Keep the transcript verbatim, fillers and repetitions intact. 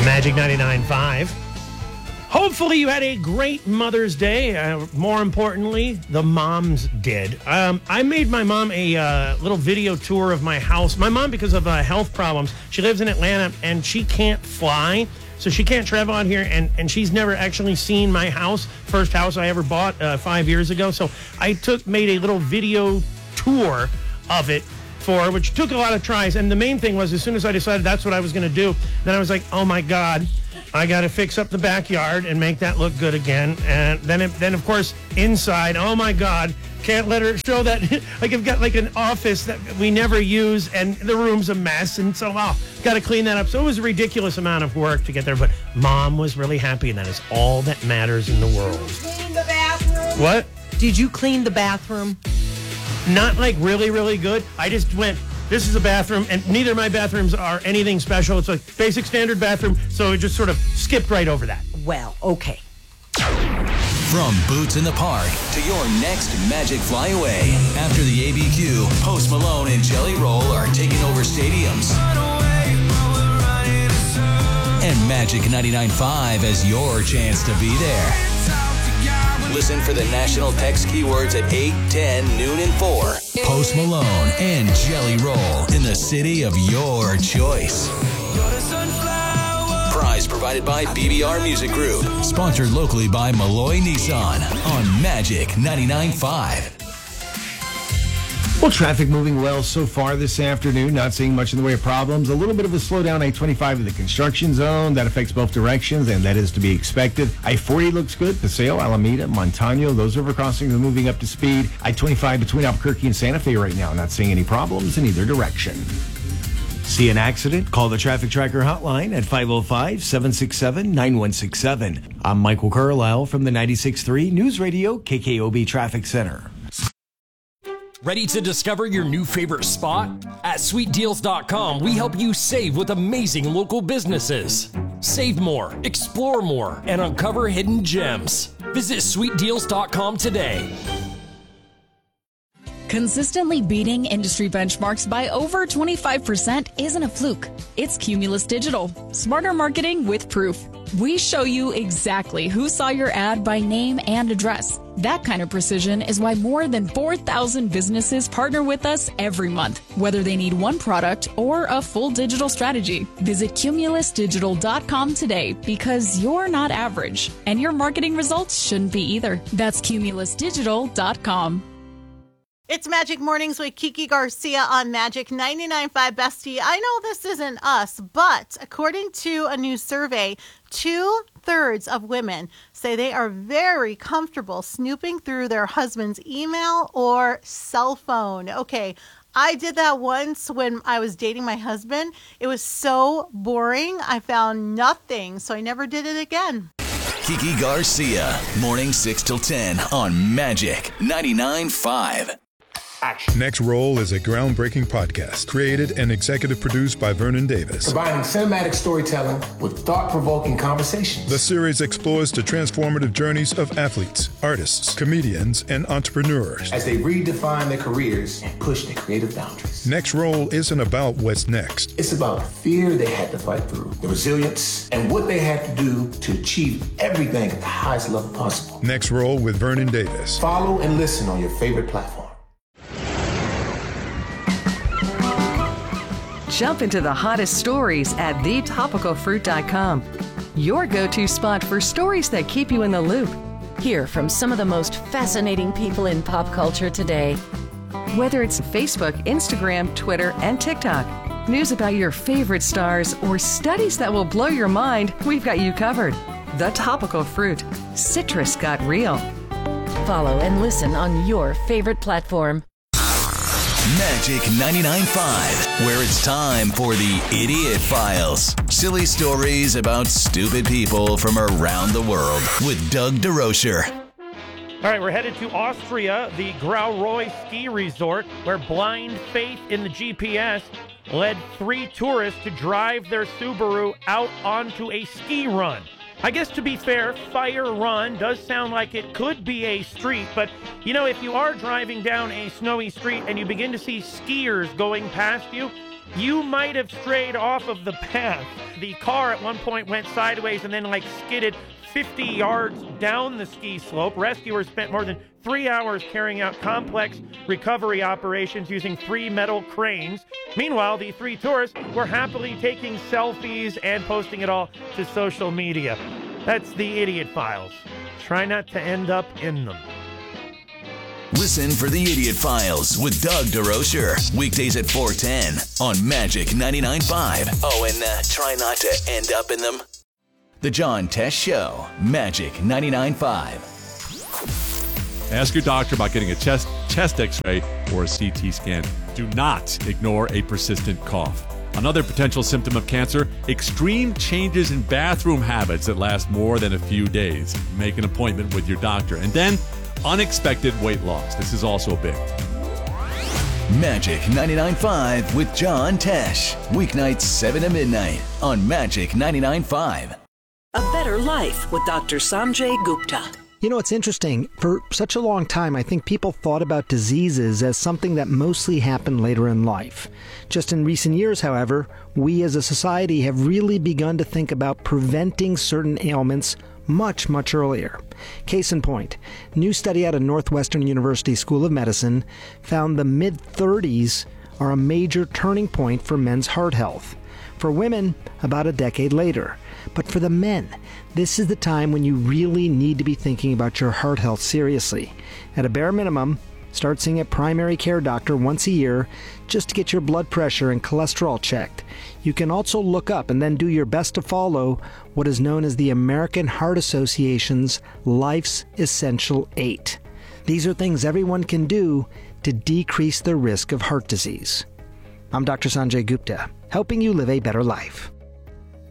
Magic ninety-nine point five. Hopefully you had a great Mother's Day. Uh, more importantly, the moms did. Um, I made my mom a uh, little video tour of my house. My mom, because of uh, health problems, she lives in Atlanta and she can't fly. So she can't travel out here, and, and she's never actually seen my house, first house I ever bought uh, five years ago. So I took made a little video tour of it for her, which took a lot of tries. And the main thing was, as soon as I decided that's what I was going to do, then I was like, oh my God, I got to fix up the backyard and make that look good again. And then, it, then of course, inside, oh my God, can't let her show that. Like, I've got like an office that we never use, and the room's a mess. And so, oh, got to clean that up. So it was a ridiculous amount of work to get there. But Mom was really happy, and that is all that matters in the world. Clean the bathroom. What? Did you clean the bathroom? Not like really, really good. I just went, this is a bathroom, and neither of my bathrooms are anything special. It's like basic standard bathroom, so it just sort of skipped right over that. Well, okay. From Boots in the Park to your next Magic Flyaway. After the A B Q, Post Malone and Jelly Roll are taking over stadiums. And Magic ninety-nine point five has your chance to be there. Listen for the national text keywords at eight, ten, noon, and four. Post Malone and Jelly Roll in the city of your choice. Prize provided by B B R Music Group. Sponsored locally by Malloy Nissan on Magic ninety-nine point five. Well, traffic moving well so far this afternoon. Not seeing much in the way of problems. A little bit of a slowdown, I twenty-five in the construction zone. That affects both directions, and that is to be expected. I forty looks good. Paseo, Alameda, Montano, those river crossings are moving up to speed. I twenty-five between Albuquerque and Santa Fe right now. Not seeing any problems in either direction. See an accident? Call the Traffic Tracker hotline at five oh five, seven six seven, nine one six seven. I'm Michael Carlisle from the ninety-six point three News Radio K K O B Traffic Center. Ready to discover your new favorite spot? At sweet deals dot com, we help you save with amazing local businesses. Save more, explore more, and uncover hidden gems. Visit sweet deals dot com today. Consistently beating industry benchmarks by over twenty-five percent isn't a fluke. It's Cumulus Digital. Smarter marketing with proof. We show you exactly who saw your ad by name and address. That kind of precision is why more than four thousand businesses partner with us every month, whether they need one product or a full digital strategy. Visit cumulus digital dot com today, because you're not average, and your marketing results shouldn't be either. That's cumulus digital dot com. It's Magic Mornings with Kiki Garcia on Magic ninety-nine point five. Bestie, I know this isn't us, but according to a new survey, two-thirds of women say they are very comfortable snooping through their husband's email or cell phone. Okay, I did that once when I was dating my husband. It was so boring. I found nothing, so I never did it again. Kiki Garcia, morning six till ten on Magic ninety-nine point five. Action. Next Roll is a groundbreaking podcast created and executive produced by Vernon Davis. Combining cinematic storytelling with thought-provoking conversations. The series explores the transformative journeys of athletes, artists, comedians, and entrepreneurs as they redefine their careers and push their creative boundaries. Next Roll isn't about what's next. It's about the fear they had to fight through, the resilience, and what they had to do to achieve everything at the highest level possible. Next Roll with Vernon Davis. Follow and listen on your favorite platform. Jump into the hottest stories at the topical fruit dot com. Your go-to spot for stories that keep you in the loop. Hear from some of the most fascinating people in pop culture today. Whether it's Facebook, Instagram, Twitter, and TikTok, news about your favorite stars, or studies that will blow your mind, we've got you covered. The Topical Fruit. Citrus got real. Follow and listen on your favorite platform. Magic ninety-nine point five, where it's time for the Idiot Files. Silly stories about stupid people from around the world with Doug DeRocher. All right, we're headed to Austria, the Grauroy ski resort, where blind faith in the G P S led three tourists to drive their Subaru out onto a ski run. I guess, to be fair, Fire Run does sound like it could be a street, but, you know, if you are driving down a snowy street and you begin to see skiers going past you, you might have strayed off of the path. The car at one point went sideways and then like skidded fifty yards down the ski slope. Rescuers spent more than three hours carrying out complex recovery operations using three metal cranes. Meanwhile, the three tourists were happily taking selfies and posting it all to social media. That's the Idiot Files. Try not to end up in them. Listen for the Idiot Files with Doug DeRocher. Weekdays at four ten on Magic ninety-nine point five. Oh, and uh, try not to end up in them. The John Tesh Show, Magic ninety-nine point five. Ask your doctor about getting a chest, chest x-ray or a C T scan. Do not ignore a persistent cough. Another potential symptom of cancer, extreme changes in bathroom habits that last more than a few days. Make an appointment with your doctor. And then, unexpected weight loss. This is also big. Magic ninety-nine point five with John Tesh. Weeknights seven to midnight on Magic ninety-nine point five. A Better Life with Doctor Sanjay Gupta. You know, it's interesting. For such a long time, I think people thought about diseases as something that mostly happened later in life. Just in recent years, however, we as a society have really begun to think about preventing certain ailments much, much earlier. Case in point, new study out of Northwestern University School of Medicine found the mid-thirties are a major turning point for men's heart health. For women, about a decade later. But for the men, this is the time when you really need to be thinking about your heart health seriously. At a bare minimum, start seeing a primary care doctor once a year just to get your blood pressure and cholesterol checked. You can also look up and then do your best to follow what is known as the American Heart Association's Life's Essential Eight. These are things everyone can do to decrease the risk of heart disease. I'm Doctor Sanjay Gupta, helping you live a better life.